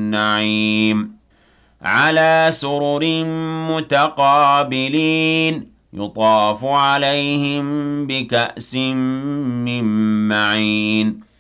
النَّعِيمِ عَلَىٰ سُرُرٍ مُّتَقَابِلِينَ يُطَافُ عَلَيْهِم بِكَأْسٍ مِّن مَّعِينٍ